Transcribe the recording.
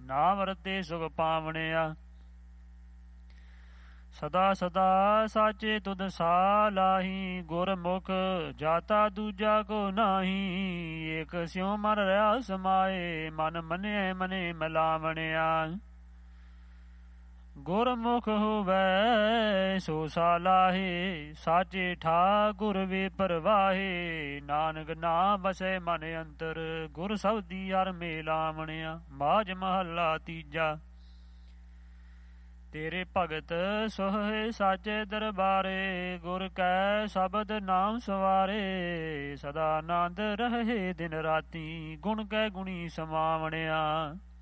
ਨਾਮ ਰਤੇ ਸੁਖ ਪਾਵਣਿਆ। ਸਦਾ ਸਦਾ ਸਾਚੇ ਤੁਧ ਸਾਲਾਹੀ, ਗੁਰਮੁਖ ਜਾਤਾ ਦੂਜਾ ਕੋ ਨਾਹੀ। ਏਕ ਸਿਉ ਮਨ ਰਹਾ ਸਮਾਏ, ਮਨ ਮੰਨਿਐ ਮਨੇ ਮਿਲਾਵਣਿਆ। ਗੁਰਮੁਖ ਹੋਵੈ ਸੋ ਸਾਲਾਹੇ, ਸਾਚੇ ਠਾਕੁਰ ਵੇ ਪਰਵਾਹੇ। ਨਾਨਕ ਨਾਮ ਵਸੈ ਮਨ ਅੰਤਰ, ਗੁਰ ਸਬਦੀ ਹਰਿ ਮਿਲਾਵਣਿਆ। ਮਾਝ ਮਹੱਲਾ ਤੀਜਾ। ਤੇਰੇ ਭਗਤ ਸੋਹੇ ਸਾਚੇ ਦਰਬਾਰੇ, ਗੁਰ ਕੈ ਸ਼ਬਦ ਨਾਮ ਸਵਾਰੇ। ਸਦਾ ਆਨੰਦ ਰਹੇ ਦਿਨ ਰਾਤੀ, ਗੁਣ ਕੈ ਗੁਣੀ ਸਮਾਵਣਿਆ।